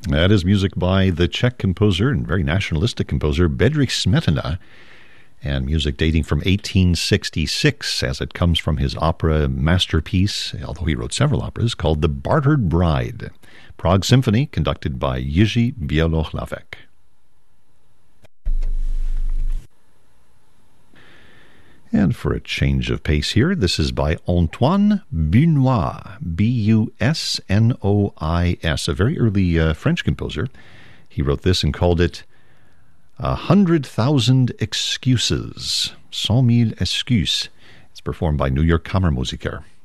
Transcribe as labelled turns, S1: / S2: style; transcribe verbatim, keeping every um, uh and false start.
S1: That is music by the Czech composer and very nationalistic composer Bedřich Smetana, and music dating from eighteen sixty-six, as it comes from his opera masterpiece, although he wrote several operas, called The Bartered Bride. Prague Symphony, conducted by Jiří Bělohlavek. And for a change of pace here, this is by Antoine Busnois, B U S N O I S, a very early uh, French composer. He wrote this and called it A Hundred Thousand Excuses, Cent Mille Excuses. It's performed by New York Kammermusiker.